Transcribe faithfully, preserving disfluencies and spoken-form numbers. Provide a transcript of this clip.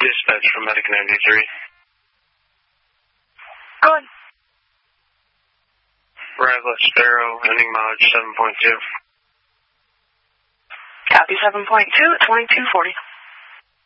Dispatch from Medic ninety-three. Go ahead. Arrival at Sparrow, ending mileage seven point two. Copy seven point two at twenty-two forty.